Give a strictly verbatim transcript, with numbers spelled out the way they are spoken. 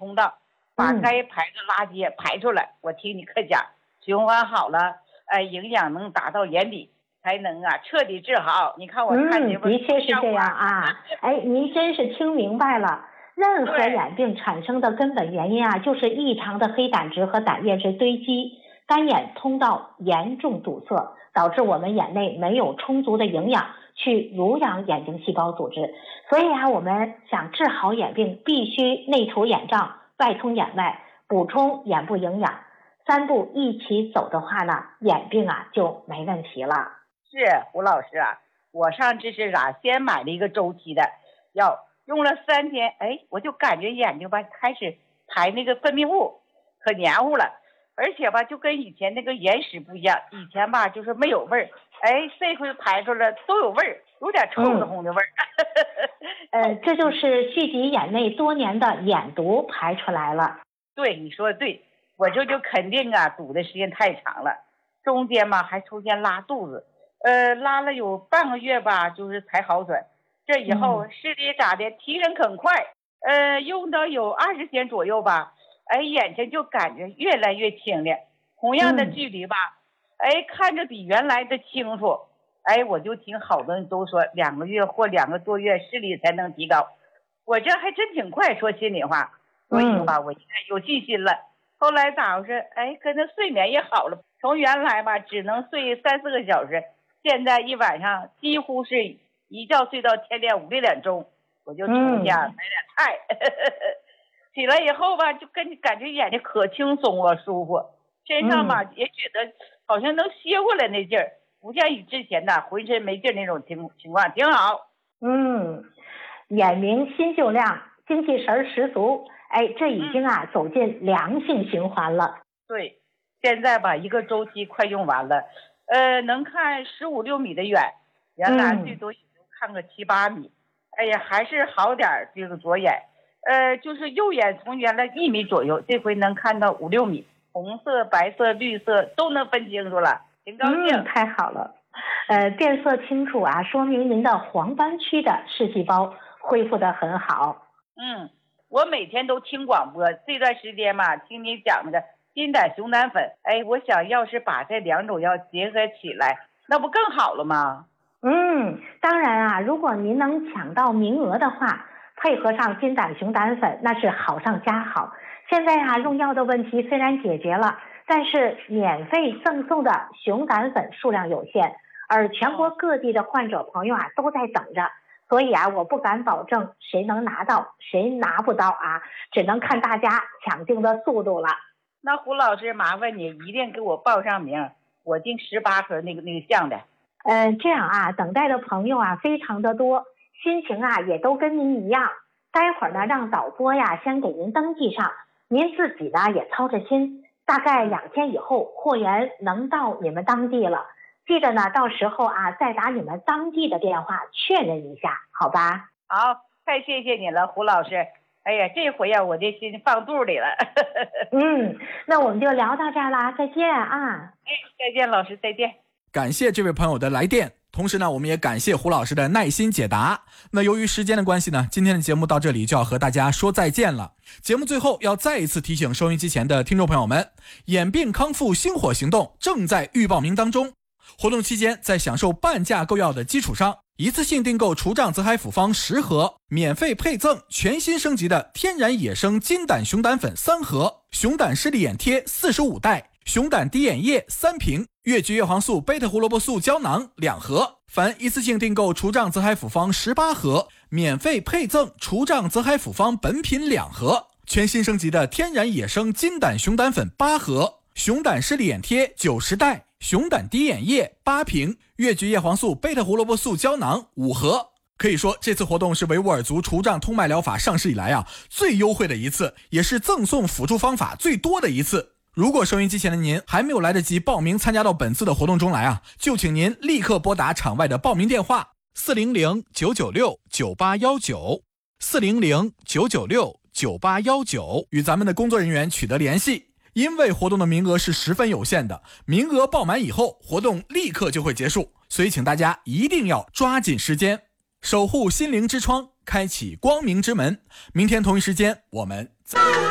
通道，把该排的垃圾排出来。嗯、我听你课讲，循环好了，哎，营养能达到眼底，才能啊彻底治好。你看我看节目、 嗯，的确是这样啊。哎，您真是听明白了。任何眼病产生的根本原因啊，就是异常的黑胆汁和胆液质堆积，干眼通道严重堵塞，导致我们眼内没有充足的营养去濡养眼睛细胞组织。所以啊，我们想治好眼病，必须内除眼障，外通眼外，补充眼部营养，三步一起走的话呢，眼病啊就没问题了。 是胡老师啊，我上知识啊，先买了一个周期的药。用了三天，哎，我就感觉眼睛吧开始排那个分泌物，可黏糊了，而且吧就跟以前那个眼屎不一样，以前吧就是没有味儿，哎，这回排出来都有味儿，有点臭的红的味儿。 嗯、呃，这就是蓄积眼内多年的眼毒排出来了。 对，你说的对，我这就肯定啊，堵的时间太长了，中间嘛还出现拉肚子，呃，拉了有半个月吧，就是才好转。这以后视力咋的提升很快，呃，用到有二十天左右吧，哎，眼睛就感觉越来越清亮，同样的距离吧，哎，看着比原来的清楚，哎，我就听好多人都说两个月或两个多月视力才能提高，我这还真挺快，说心里话，所以吧，我现在有信心了。后来咋回事？哎，跟着睡眠也好了，从原来吧只能睡三四个小时，现在一晚上几乎是一觉睡到天亮五六点钟，我就出家买点菜，嗯、起来以后吧，就跟感觉眼睛可轻松了，舒服，身上吧、嗯、也觉得好像能歇过来那劲儿，不像以之前的浑身没劲那种情情况，挺好。 嗯，眼明心就亮，精气神十足，哎，这已经啊、嗯、走进良性循环了。 对，现在吧一个周期快用完了，呃，能看十五六米的远，原来最多。嗯看个七八米，哎呀，还是好点儿。这个左眼，呃，就是右眼从原来一米左右，这回能看到五六米，红色、白色、绿色都能分清楚了，挺高兴。 嗯，太好了，呃，变色清楚啊，说明您的黄斑区的视细胞恢复得很好。 嗯，我每天都听广播，这段时间嘛，听你讲那个金胆熊胆粉，哎，我想要是把这两种药结合起来，那不更好了吗？ 嗯，当然啊，如果您能抢到名额的话，配合上金胆熊胆粉，那是好上加好。现在啊，用药的问题虽然解决了，但是免费赠送的熊胆粉数量有限，而全国各地的患者朋友啊都在等着，所以啊，我不敢保证谁能拿到，谁拿不到啊，只能看大家抢救的速度了。 那胡老师，麻烦你一定给我报上名，我订十八盒那个那个项的。 呃，这样啊，等待的朋友啊非常的多，心情啊也都跟您一样。待会儿呢，让导播呀先给您登记上，您自己呢也操着心。大概两天以后，货源能到你们当地了。记得呢，到时候啊再打你们当地的电话确认一下，好吧？ 好，太谢谢你了，胡老师。哎呀，这回呀，我的心放肚里了。 嗯，那我们就聊到这儿啦，再见啊！ 哎，再见，老师，再见。 感谢这位朋友的来电，同时呢，我们也感谢胡老师的耐心解答。那由于时间的关系呢，今天的节目到这里就要和大家说再见了。节目最后要再一次提醒收音机前的听众朋友们，眼病康复星火行动正在预报名当中。活动期间，在享受半价购药的基础上，一次性订购除障泽海复方十盒，免费配赠全新升级的天然野生金胆熊胆粉三盒，熊胆视力眼贴四十五袋，熊胆滴眼液三瓶，越菊叶黄素贝塔胡萝卜素胶囊两盒。凡一次性订购除障泽海复方十八盒，免费配赠除障泽海复方本品两盒，全新升级的天然野生金胆熊胆粉八盒，熊胆视力眼贴九十袋，熊胆滴眼液八瓶，越菊叶黄素贝塔胡萝卜素胶囊五盒。可以说这次活动是维吾尔族除障通脉疗法上市以来啊最优惠的一次，也是赠送辅助方法最多的一次。如果收音机前的您还没有来得及报名参加到本次的活动中来啊，就请您立刻拨打场外的报名电话四零零九九六九八一九 四零零九九六九八一九，与咱们的工作人员取得联系。因为活动的名额是十分有限的，名额报满以后活动立刻就会结束，所以请大家一定要抓紧时间，守护心灵之窗，开启光明之门。明天同一时间我们再